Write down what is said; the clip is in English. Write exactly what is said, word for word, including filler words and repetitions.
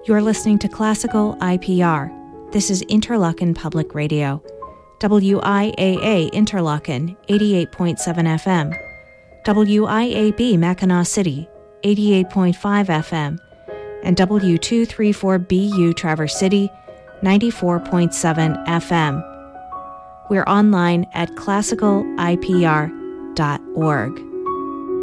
You're listening to Classical I P R. This is Interlochen Public Radio. W I A A Interlochen, eighty-eight point seven F M. W I A B Mackinac City, eighty-eight point five F M. And W two thirty-four B U Traverse City, ninety-four point seven F M. We're online at classical I P R dot org.